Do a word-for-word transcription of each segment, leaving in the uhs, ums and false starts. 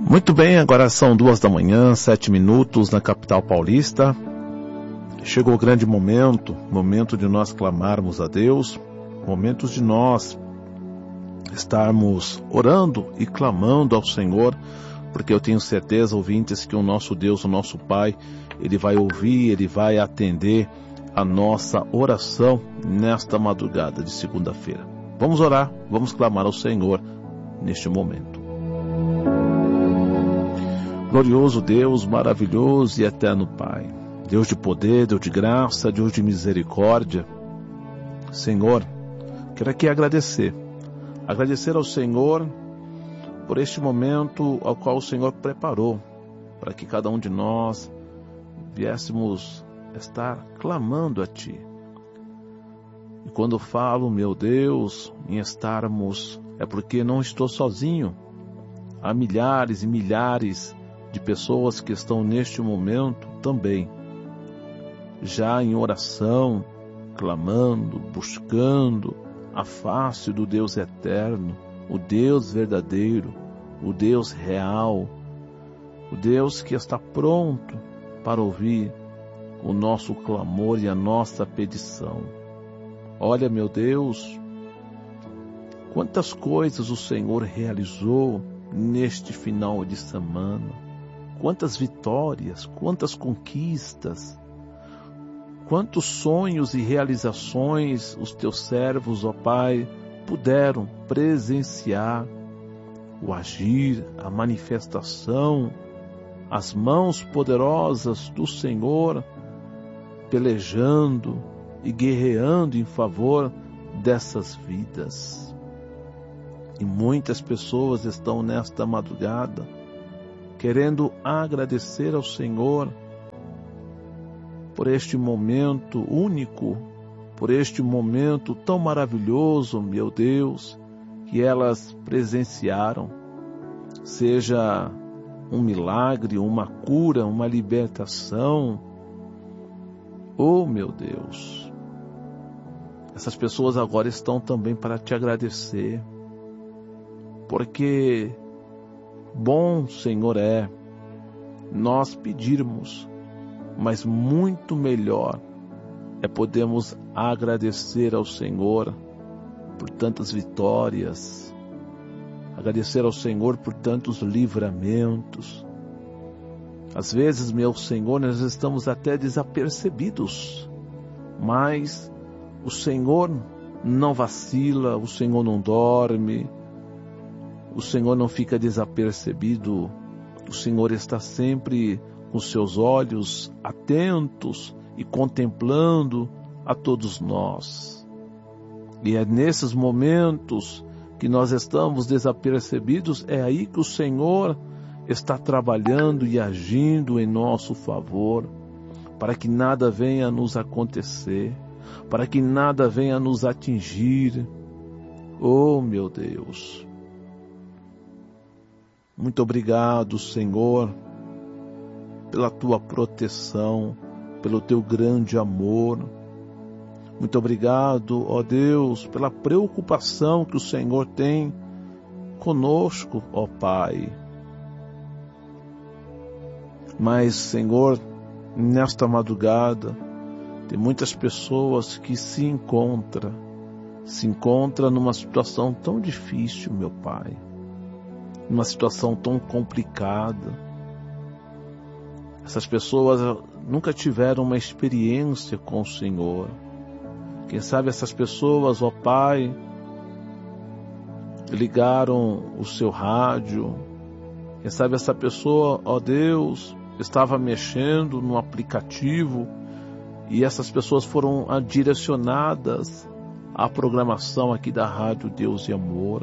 Muito bem, agora são duas da manhã, sete minutos na capital paulista. Chegou o grande momento, momento de nós clamarmos a Deus, momentos de nós estarmos orando e clamando ao Senhor, porque eu tenho certeza, ouvintes, que o nosso Deus, o nosso Pai, Ele vai ouvir, Ele vai atender a nossa oração nesta madrugada de segunda-feira. Vamos orar, vamos clamar ao Senhor neste momento. Glorioso Deus, maravilhoso e eterno Pai, Deus de poder, Deus de graça, Deus de misericórdia, Senhor, quero aqui agradecer, agradecer ao Senhor por este momento ao qual o Senhor preparou, para que cada um de nós viéssemos estar clamando a Ti. E quando falo, meu Deus, em estarmos, é porque não estou sozinho. Há milhares e milhares de pessoas que estão neste momento também, já em oração, clamando, buscando a face do Deus eterno, o Deus verdadeiro, o Deus real, o Deus que está pronto para ouvir o nosso clamor e a nossa petição. Olha, meu Deus, quantas coisas o Senhor realizou neste final de semana. Quantas vitórias, quantas conquistas, quantos sonhos e realizações os teus servos, ó Pai, puderam presenciar, o agir, a manifestação, as mãos poderosas do Senhor pelejando e guerreando em favor dessas vidas. E muitas pessoas estão nesta madrugada querendo agradecer ao Senhor por este momento único, por este momento tão maravilhoso, meu Deus, que elas presenciaram, seja um milagre, uma cura, uma libertação. Oh, meu Deus, essas pessoas agora estão também para te agradecer, porque bom, Senhor, é nós pedirmos, mas muito melhor é podermos agradecer ao Senhor por tantas vitórias, agradecer ao Senhor por tantos livramentos. Às vezes, meu Senhor, nós estamos até desapercebidos, mas o Senhor não vacila, o Senhor não dorme, o Senhor não fica desapercebido, o Senhor está sempre com seus olhos atentos e contemplando a todos nós. E é nesses momentos que nós estamos desapercebidos, é aí que o Senhor está trabalhando e agindo em nosso favor, para que nada venha a nos acontecer, para que nada venha a nos atingir. Oh, meu Deus! Muito obrigado, Senhor, pela Tua proteção, pelo Teu grande amor. Muito obrigado, ó Deus, pela preocupação que o Senhor tem conosco, ó Pai. Mas, Senhor, nesta madrugada, tem muitas pessoas que se encontram, se encontram numa situação tão difícil, meu Pai. Numa situação tão complicada. Essas pessoas nunca tiveram uma experiência com o Senhor. Quem sabe essas pessoas, ó Pai, ligaram o seu rádio. Quem sabe essa pessoa, ó Deus, estava mexendo no aplicativo e essas pessoas foram direcionadas à programação aqui da Rádio Deus e Amor.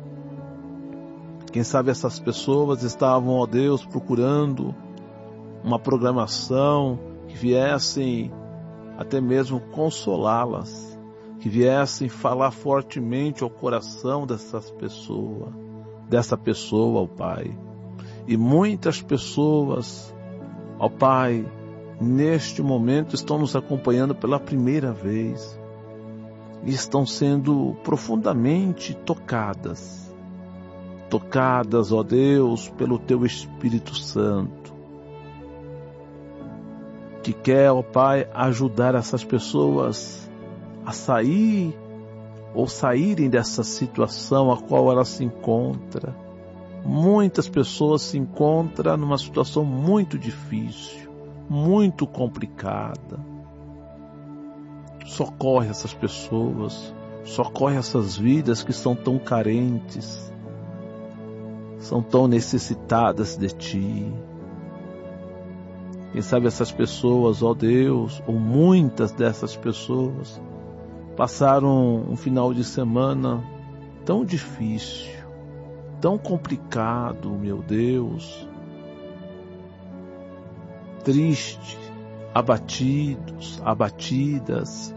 Quem sabe essas pessoas estavam, ó Deus, procurando uma programação que viessem até mesmo consolá-las, que viessem falar fortemente ao coração dessas pessoas, dessa pessoa, ó Pai. E muitas pessoas, ó Pai, neste momento estão nos acompanhando pela primeira vez e estão sendo profundamente tocadas tocadas, ó Deus, pelo Teu Espírito Santo, que quer, ó Pai, ajudar essas pessoas a sair ou saírem dessa situação a qual ela se encontra. Muitas pessoas se encontram numa situação muito difícil, muito complicada. Socorre essas pessoas, socorre essas vidas que são tão carentes, são tão necessitadas de Ti. Quem sabe essas pessoas, ó Deus, ou muitas dessas pessoas, passaram um final de semana tão difícil, tão complicado, meu Deus, triste, abatidos, abatidas,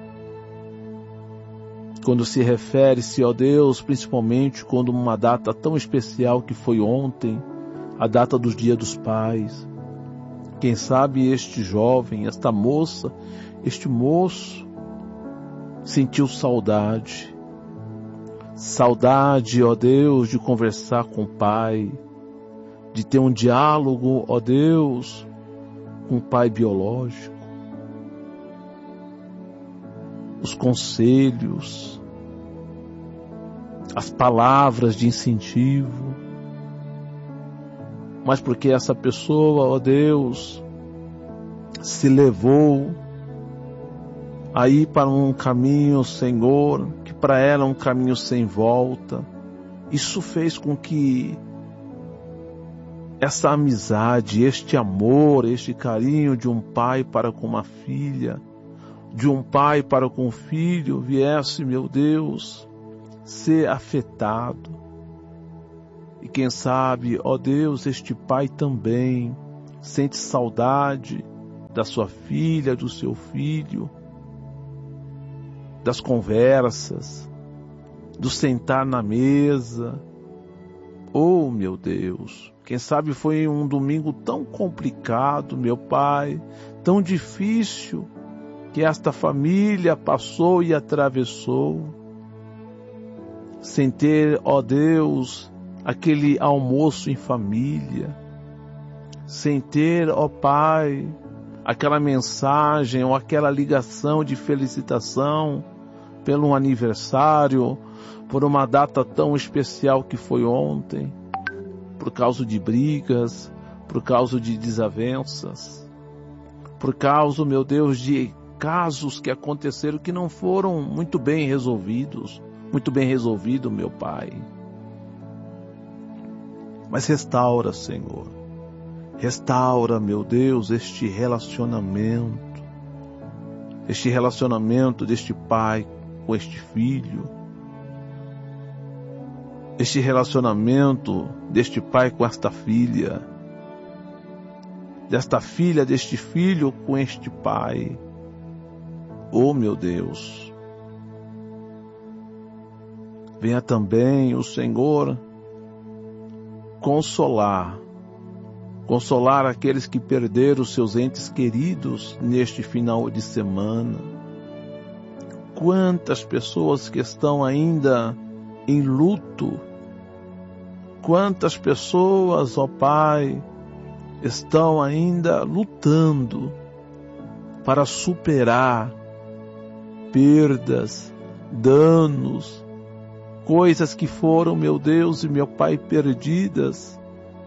quando se refere-se, ó Deus, principalmente quando uma data tão especial que foi ontem, a data do Dia dos Pais. Quem sabe este jovem, esta moça, este moço, sentiu saudade, saudade, ó Deus, de conversar com o Pai, de ter um diálogo, ó Deus, com o Pai biológico. Os conselhos, as palavras de incentivo, mas porque essa pessoa, ó Deus, se levou aí para um caminho, Senhor, que para ela é um caminho sem volta. Isso fez com que essa amizade, este amor, este carinho de um pai para com uma filha, de um pai para com um filho, viesse, meu Deus, ser afetado. E quem sabe, ó Deus, este pai também sente saudade da sua filha, do seu filho, das conversas, do sentar na mesa. Oh, meu Deus, quem sabe foi um domingo tão complicado, meu Pai, tão difícil, que esta família passou e atravessou, sem ter, ó Deus, aquele almoço em família, sem ter, ó Pai, aquela mensagem ou aquela ligação de felicitação pelo um aniversário, por uma data tão especial que foi ontem, por causa de brigas, por causa de desavenças, por causa, meu Deus, de casos que aconteceram que não foram muito bem resolvidos, muito bem resolvido, meu Pai. Mas restaura, Senhor, restaura, meu Deus, este relacionamento, este relacionamento deste pai com este filho, este relacionamento deste pai com esta filha, desta filha, deste filho com este pai. Oh, meu Deus, venha também o Senhor consolar, consolar aqueles que perderam seus entes queridos neste final de semana. Quantas pessoas que estão ainda em luto, quantas pessoas, ó Pai, estão ainda lutando para superar perdas, danos, coisas que foram, meu Deus e meu Pai, perdidas.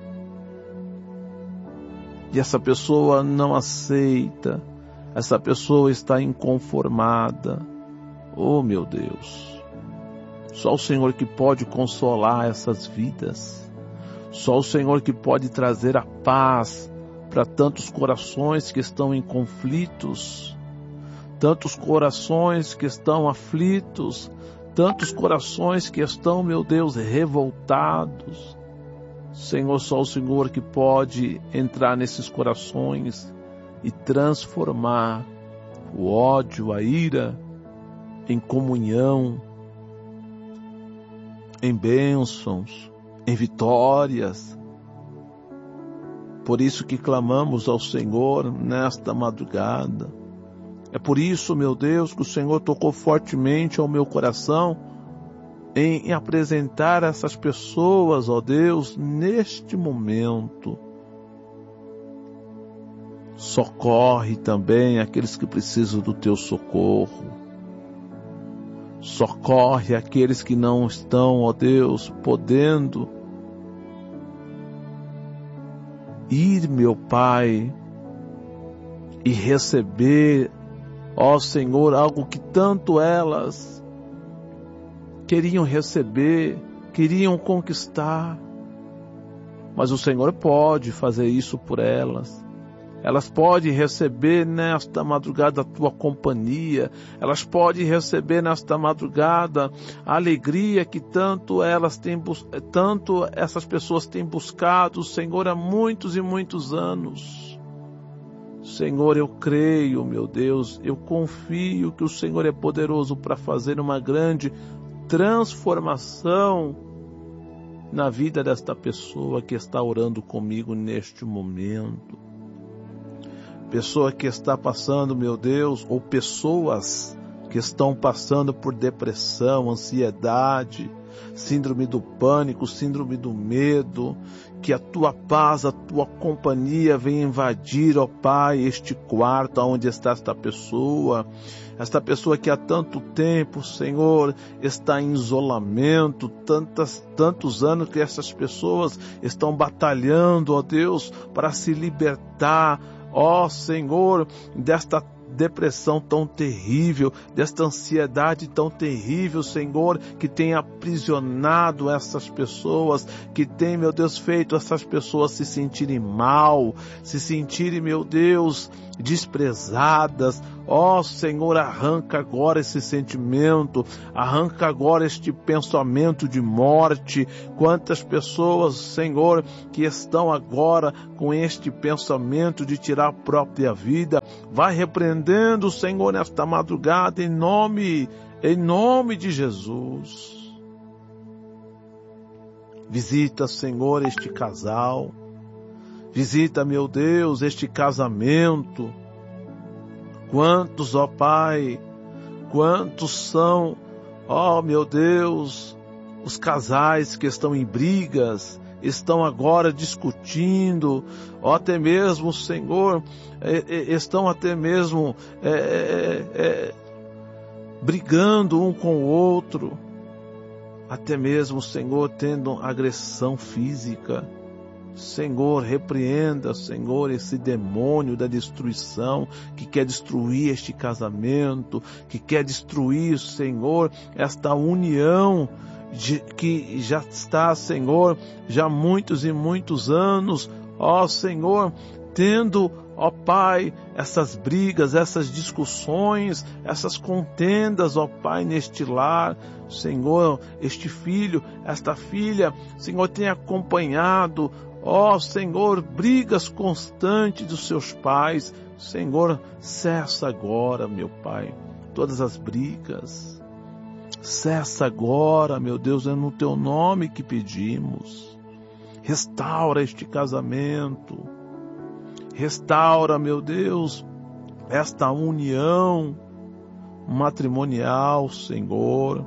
E essa pessoa não aceita, essa pessoa está inconformada. Oh, meu Deus, só o Senhor que pode consolar essas vidas, só o Senhor que pode trazer a paz para tantos corações que estão em conflitos, tantos corações que estão aflitos, tantos corações que estão, meu Deus, revoltados. Senhor, só o Senhor que pode entrar nesses corações e transformar o ódio, a ira, em comunhão, em bênçãos, em vitórias. Por isso que clamamos ao Senhor nesta madrugada. É por isso, meu Deus, que o Senhor tocou fortemente ao meu coração em, em apresentar essas pessoas, ó Deus, neste momento. Socorre também aqueles que precisam do teu socorro. Socorre aqueles que não estão, ó Deus, podendo ir, meu Pai, e receber, ó Senhor, algo que tanto elas queriam receber, queriam conquistar. Mas o Senhor pode fazer isso por elas. Elas podem receber nesta madrugada a tua companhia. Elas podem receber nesta madrugada a alegria que tanto elas têm, tanto essas pessoas têm buscado, Senhor, há muitos e muitos anos. Senhor, eu creio, meu Deus, eu confio que o Senhor é poderoso para fazer uma grande transformação na vida desta pessoa que está orando comigo neste momento. Pessoa que está passando, meu Deus, ou pessoas que estão passando por depressão, ansiedade, síndrome do pânico, síndrome do medo, que a tua paz, a tua companhia venha invadir, ó Pai, este quarto onde está esta pessoa, esta pessoa que há tanto tempo, Senhor, está em isolamento, tantas, tantos anos que essas pessoas estão batalhando, ó Deus, para se libertar, ó Senhor, desta depressão tão terrível, desta ansiedade tão terrível, Senhor, que tem aprisionado essas pessoas, que tem, meu Deus, feito essas pessoas se sentirem mal, se sentirem, meu Deus, desprezadas. Ó Senhor, arranca agora esse sentimento, arranca agora este pensamento de morte. Quantas pessoas, Senhor, que estão agora com este pensamento de tirar a própria vida, vai repreendendo, Senhor, nesta madrugada, em nome, em nome de Jesus. Visita, Senhor, este casal, visita, meu Deus, este casamento. Quantos, ó Pai, quantos são, ó meu Deus, os casais que estão em brigas, estão agora discutindo, ó até mesmo, Senhor, é, é, estão até mesmo é, é, é, brigando um com o outro, até mesmo, Senhor, tendo agressão física. Senhor, repreenda, Senhor, esse demônio da destruição que quer destruir este casamento, que quer destruir, Senhor, esta união de, que já está, Senhor, já há muitos e muitos anos, ó Senhor, tendo, ó Pai, essas brigas, essas discussões, essas contendas, ó Pai, neste lar. Senhor, este filho, esta filha, Senhor, tem acompanhado, ó Senhor, brigas constantes dos seus pais. Senhor, cessa agora, meu Pai, todas as brigas. Cessa agora, meu Deus, é no teu nome que pedimos. Restaura este casamento. Restaura, meu Deus, esta união matrimonial, Senhor.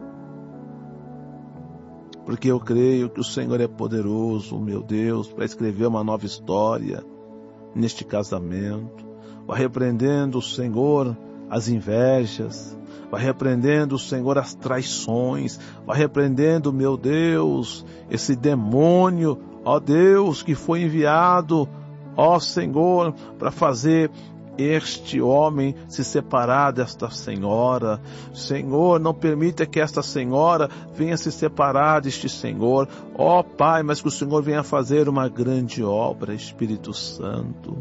Porque eu creio que o Senhor é poderoso, meu Deus, para escrever uma nova história neste casamento. Vai repreendendo, Senhor, as invejas. Vai repreendendo, Senhor, as traições. Vai repreendendo, meu Deus, esse demônio, ó Deus, que foi enviado, ó Senhor, para fazer este homem se separar desta senhora. Senhor, não permita que esta senhora venha se separar deste Senhor. Ó Pai, mas que o Senhor venha fazer uma grande obra, Espírito Santo.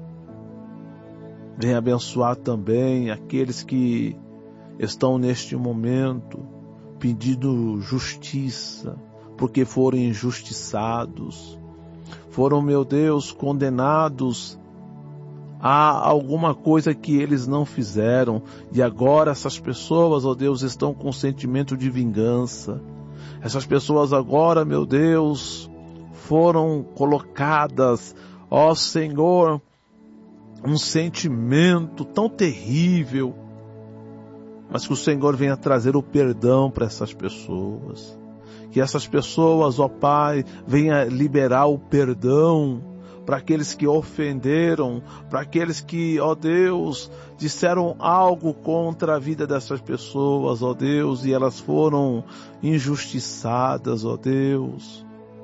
Venha abençoar também aqueles que estão neste momento pedindo justiça, porque foram injustiçados. Foram, meu Deus, condenados há alguma coisa que eles não fizeram, e agora essas pessoas, ó Deus, estão com sentimento de vingança. Essas pessoas agora, meu Deus, foram colocadas, ó Senhor, um sentimento tão terrível mas que o Senhor venha trazer o perdão para essas pessoas. Que essas pessoas, ó Pai, venha liberar o perdão para aqueles que ofenderam, para aqueles que, ó Deus, disseram algo contra a vida dessas pessoas, ó Deus, e elas foram injustiçadas, ó Deus.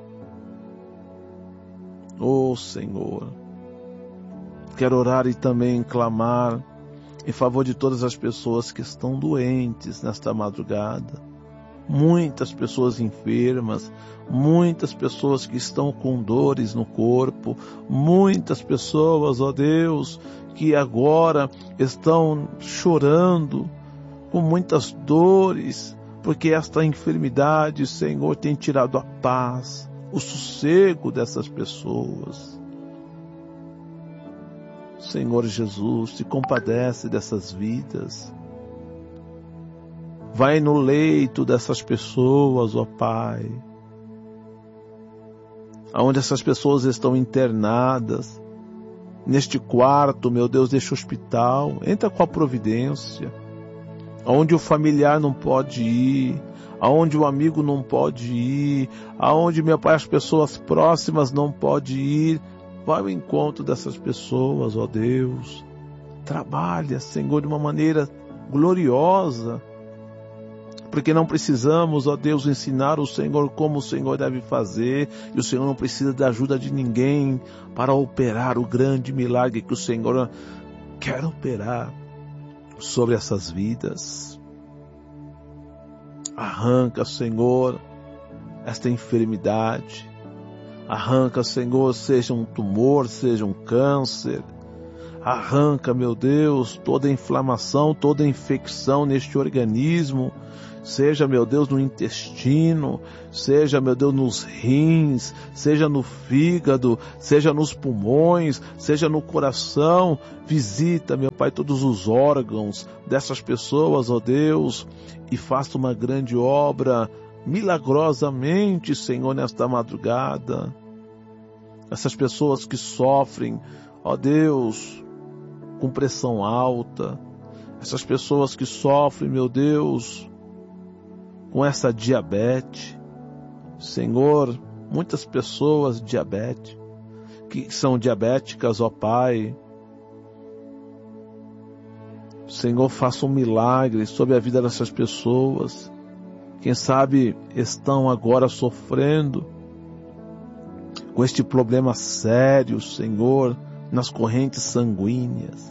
Ó Senhor, quero orar e também clamar em favor de todas as pessoas que estão doentes nesta madrugada. Muitas pessoas enfermas, muitas pessoas que estão com dores no corpo, muitas pessoas, ó Deus, que agora estão chorando, com muitas dores, porque esta enfermidade, Senhor, tem tirado a paz, o sossego dessas pessoas. Senhor Jesus, se compadece dessas vidas. Vai no leito dessas pessoas, ó Pai, aonde essas pessoas estão internadas, neste quarto, meu Deus, deste hospital, entra com a providência, aonde o familiar não pode ir, aonde o amigo não pode ir, aonde, meu Pai, as pessoas próximas não podem ir, vai ao encontro dessas pessoas, ó Deus, trabalha, Senhor, de uma maneira gloriosa, porque não precisamos, ó Deus, ensinar o Senhor como o Senhor deve fazer, e o Senhor não precisa da ajuda de ninguém para operar o grande milagre que o Senhor quer operar sobre essas vidas. Arranca, Senhor, esta enfermidade. Arranca, Senhor, seja um tumor, seja um câncer. Arranca, meu Deus, toda inflamação, toda infecção neste organismo. Seja, meu Deus, no intestino, seja, meu Deus, nos rins, seja no fígado, seja nos pulmões, seja no coração. Visita, meu Pai, todos os órgãos dessas pessoas, ó Deus, e faça uma grande obra milagrosamente, Senhor, nesta madrugada. Essas pessoas que sofrem, ó Deus, com pressão alta, essas pessoas que sofrem, meu Deus, com essa diabetes, Senhor, muitas pessoas diabetes, que são diabéticas, ó Pai, Senhor, faça um milagre sobre a vida dessas pessoas. Quem sabe estão agora sofrendo com este problema sério, Senhor, nas correntes sanguíneas.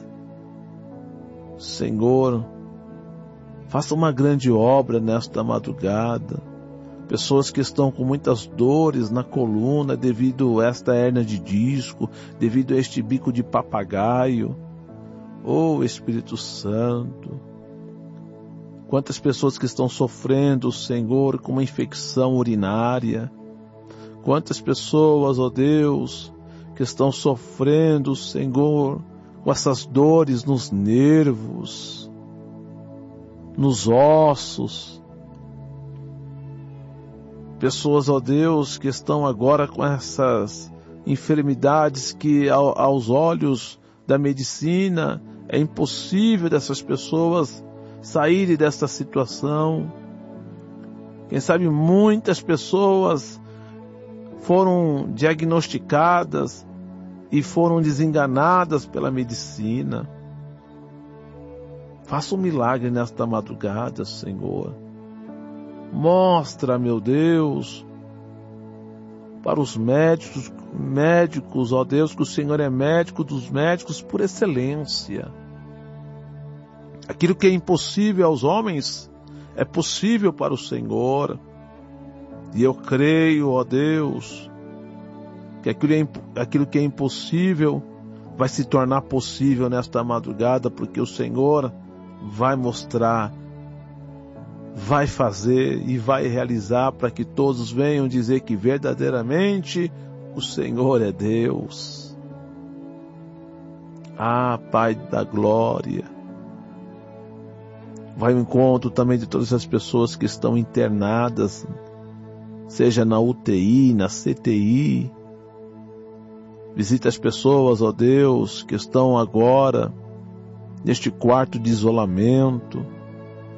Senhor, faça uma grande obra nesta madrugada. Pessoas que estão com muitas dores na coluna devido a esta hérnia de disco, devido a este bico de papagaio. Oh, Espírito Santo, quantas pessoas que estão sofrendo, Senhor, com uma infecção urinária. Quantas pessoas, ó Deus, que estão sofrendo, Senhor, com essas dores nos nervos, nos ossos. Pessoas, ó Deus, que estão agora com essas enfermidades que aos olhos da medicina é impossível dessas pessoas saírem dessa situação. Quem sabe muitas pessoas foram diagnosticadas e foram desenganadas pela medicina. Faça um milagre nesta madrugada, Senhor. Mostra, meu Deus, para os médicos, médicos, ó Deus, que o Senhor é médico dos médicos por excelência. Aquilo que é impossível aos homens é possível para o Senhor. E eu creio, ó Deus, que aquilo, é, aquilo que é impossível vai se tornar possível nesta madrugada, porque o Senhor vai mostrar, vai fazer e vai realizar para que todos venham dizer que verdadeiramente o Senhor é Deus. Ah, Pai da glória, vai ao encontro também de todas as pessoas que estão internadas, seja na U T I, na C T I. Visita as pessoas, ó Deus, que estão agora neste quarto de isolamento.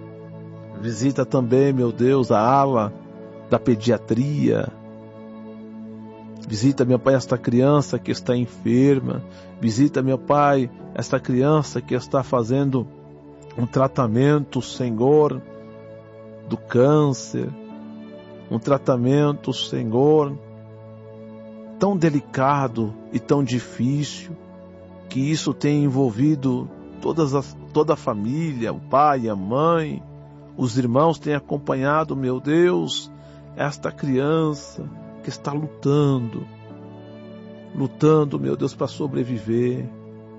Visita também, meu Deus, a ala da pediatria. Visita, meu Pai, esta criança que está enferma. Visita, meu Pai, esta criança que está fazendo um tratamento, Senhor, do câncer. Um tratamento, Senhor, tão delicado e tão difícil, que isso tem envolvido todas as, toda a família, o pai, a mãe, os irmãos têm acompanhado, meu Deus, esta criança que está lutando, lutando, meu Deus, para sobreviver.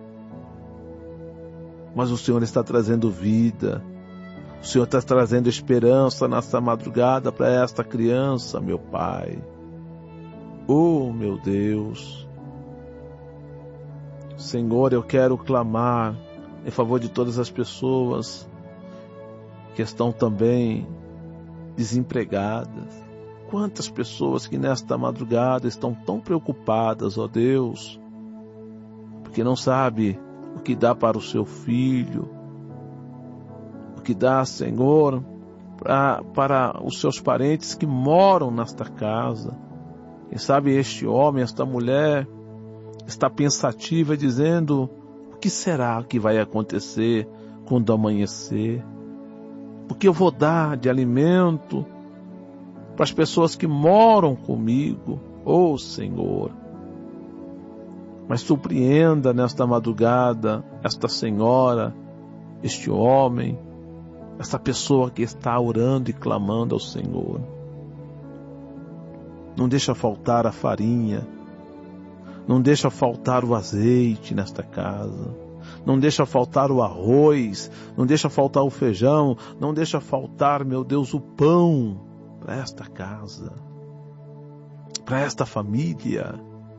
Mas o Senhor está trazendo vida, o Senhor está trazendo esperança nesta madrugada para esta criança, meu Pai. Oh, meu Deus. Senhor, eu quero clamar em favor de todas as pessoas que estão também desempregadas. Quantas pessoas que nesta madrugada estão tão preocupadas, ó Deus, porque não sabe o que dá para o seu filho, o que dá, Senhor, pra, para os seus parentes que moram nesta casa. Quem sabe este homem, esta mulher, está pensativa, dizendo: o que será que vai acontecer quando amanhecer? O que eu vou dar de alimento para as pessoas que moram comigo? Oh, Senhor! Mas surpreenda nesta madrugada esta senhora, este homem, essa pessoa que está orando e clamando ao Senhor. Não deixa faltar a farinha, não deixa faltar o azeite nesta casa, não deixa faltar o arroz, não deixa faltar o feijão, não deixa faltar, meu Deus, o pão para esta casa, para esta família.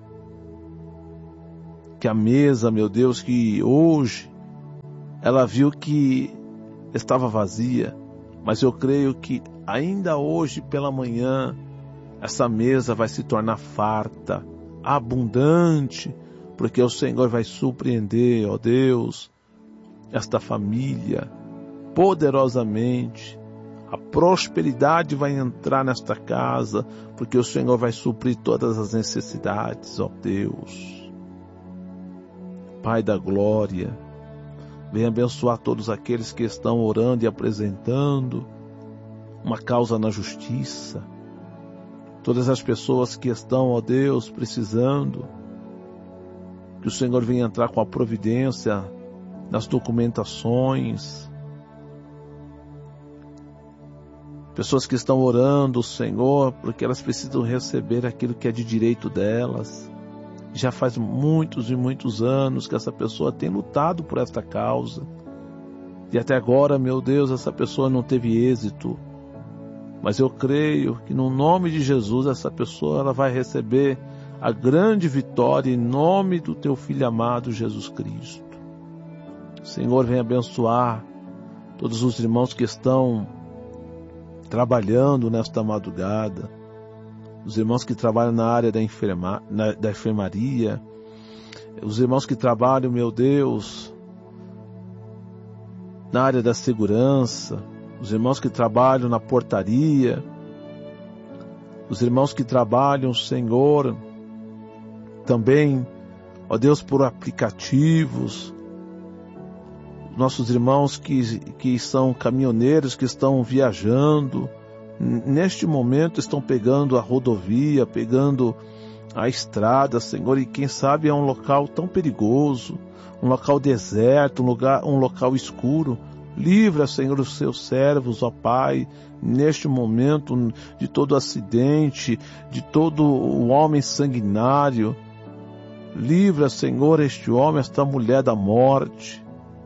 Que a mesa, meu Deus, que hoje ela viu que estava vazia, mas eu creio que ainda hoje pela manhã essa mesa vai se tornar farta, abundante, porque o Senhor vai surpreender, ó Deus, esta família poderosamente. A prosperidade vai entrar nesta casa, porque o Senhor vai suprir todas as necessidades, ó Deus. Pai da glória, venha abençoar todos aqueles que estão orando e apresentando uma causa na justiça. Todas as pessoas que estão, ó Deus, precisando, que o Senhor venha entrar com a providência nas documentações. Pessoas que estão orando, Senhor, porque elas precisam receber aquilo que é de direito delas. Já faz muitos e muitos anos que essa pessoa tem lutado por esta causa. E até agora, meu Deus, essa pessoa não teve êxito. Mas eu creio que no nome de Jesus, essa pessoa ela vai receber a grande vitória em nome do teu Filho amado, Jesus Cristo. Senhor, venha abençoar todos os irmãos que estão trabalhando nesta madrugada. Os irmãos que trabalham na área da, enferma, na, da enfermaria, os irmãos que trabalham, meu Deus, na área da segurança, os irmãos que trabalham na portaria, os irmãos que trabalham, Senhor, também, ó Deus, por aplicativos, nossos irmãos que, que são caminhoneiros, que estão viajando, neste momento estão pegando a rodovia, pegando a estrada, Senhor, e quem sabe é um local tão perigoso, um local deserto, um, lugar, um local escuro. Livra, Senhor, os seus servos, ó Pai, neste momento de todo acidente, de todo o homem sanguinário. Livra, Senhor, este homem, esta mulher da morte.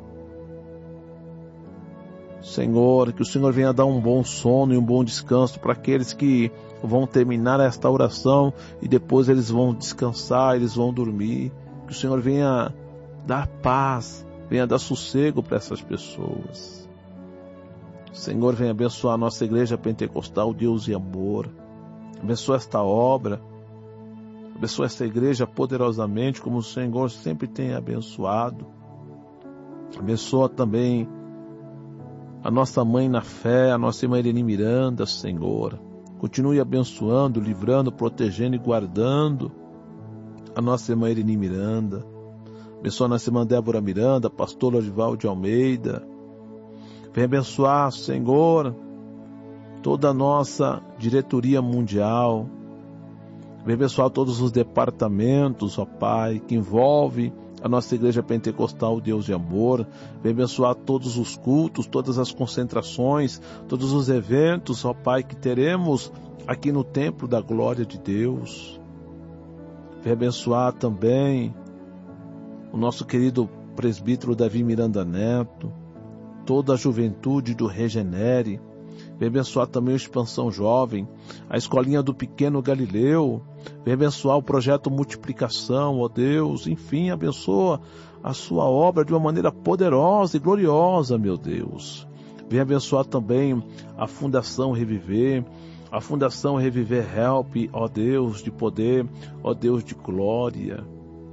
Senhor, que o Senhor venha dar um bom sono e um bom descanso para aqueles que vão terminar esta oração e depois eles vão descansar, eles vão dormir. Que o Senhor venha dar paz, venha dar sossego para essas pessoas. Senhor, venha abençoar a nossa igreja pentecostal, Deus e amor. Abençoa esta obra, abençoa esta igreja poderosamente, como o Senhor sempre tem abençoado. Abençoa também a nossa mãe na fé, a nossa irmã Irene Miranda, Senhor. Continue abençoando, livrando, protegendo e guardando a nossa irmã Irene Miranda. Abençoa a nossa irmã Débora Miranda, pastor Lorival de Almeida. Vem abençoar, Senhor, toda a nossa diretoria mundial. Vem abençoar todos os departamentos, ó Pai, que envolve a nossa igreja pentecostal Deus de Amor. Vem abençoar todos os cultos, todas as concentrações, todos os eventos, ó Pai, que teremos aqui no templo da glória de Deus. Vem abençoar também o nosso querido presbítero Davi Miranda Neto, toda a juventude do Regenere. Vem abençoar também o Expansão Jovem, a Escolinha do Pequeno Galileu. Vem abençoar o Projeto Multiplicação, ó Deus. Enfim, abençoa a sua obra de uma maneira poderosa e gloriosa, meu Deus. Vem abençoar também a Fundação Reviver, a Fundação Reviver Help, ó Deus de poder, ó Deus de glória.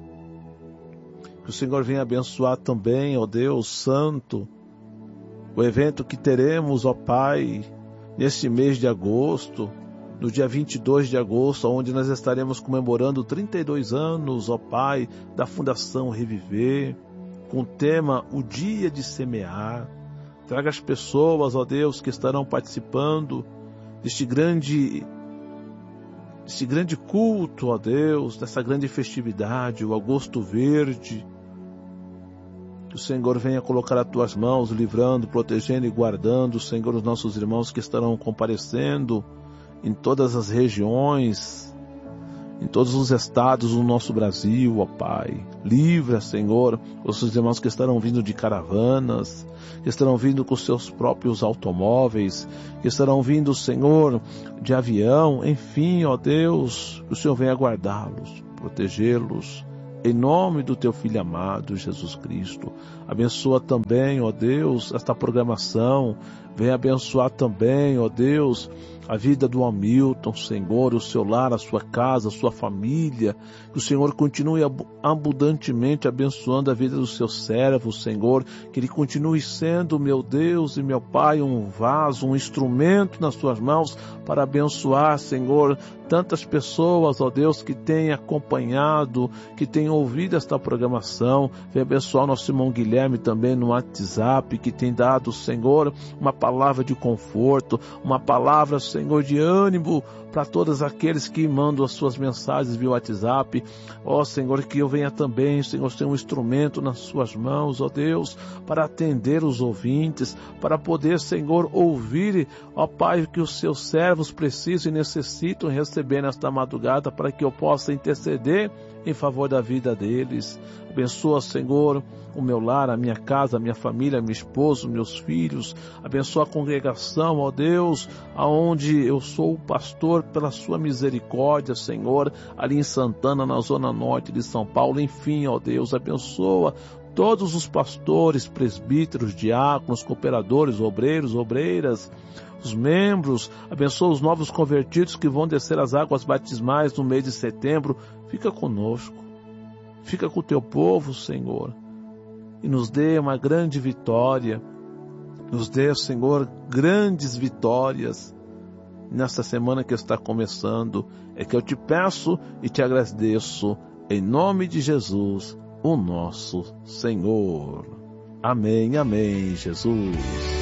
Que o Senhor venha abençoar também, ó Deus Santo, o evento que teremos, ó Pai, neste mês de agosto, no dia vinte e dois de agosto, onde nós estaremos comemorando trinta e dois anos, ó Pai, da Fundação Reviver, com o tema O Dia de Semear. Traga as pessoas, ó Deus, que estarão participando deste grande, deste grande culto, ó Deus, dessa grande festividade, o Agosto Verde. Que o Senhor venha colocar as tuas mãos, livrando, protegendo e guardando, Senhor, os nossos irmãos que estarão comparecendo em todas as regiões, em todos os estados do nosso Brasil, ó Pai. Livra, Senhor, os seus irmãos que estarão vindo de caravanas, que estarão vindo com seus próprios automóveis, que estarão vindo, Senhor, de avião, enfim, ó Deus, que o Senhor venha guardá-los, protegê-los, em nome do teu Filho amado, Jesus Cristo. Abençoa também, ó Deus, esta programação. Venha abençoar também, ó Deus, a vida do Hamilton, Senhor, o seu lar, a sua casa, a sua família. Que o Senhor continue abundantemente abençoando a vida dos seus servos, Senhor. Que ele continue sendo, meu Deus e meu Pai, um vaso, um instrumento nas suas mãos para abençoar, Senhor, tantas pessoas, ó Deus, que têm acompanhado, que têm ouvido esta programação. Venha abençoar o nosso irmão Guilherme também no WhatsApp, que tem dado, Senhor, uma palavra de conforto, uma palavra, Senhor, de ânimo para todos aqueles que mandam as suas mensagens via WhatsApp. Ó Senhor, que eu venha também, Senhor, ser um instrumento nas suas mãos, ó Deus, para atender os ouvintes, para poder, Senhor, ouvir, ó Pai, que os seus servos precisam e necessitam receber nesta madrugada, para que eu possa interceder em favor da vida deles. Abençoa, Senhor, o meu lar, a minha casa, a minha família, meu esposo, meus filhos. Abençoa a congregação, ó Deus, aonde eu sou o pastor, pela sua misericórdia, Senhor, ali em Santana, na zona norte de São Paulo. Enfim, ó Deus, abençoa todos os pastores, presbíteros, diáconos, cooperadores, obreiros, obreiras, os membros. Abençoa os novos convertidos que vão descer as águas batismais no mês de setembro. Fica conosco, fica com o teu povo, Senhor, e nos dê uma grande vitória. Nos dê, Senhor, grandes vitórias nesta semana que está começando. É que eu te peço e te agradeço, em nome de Jesus, o nosso Senhor. Amém, amém, Jesus.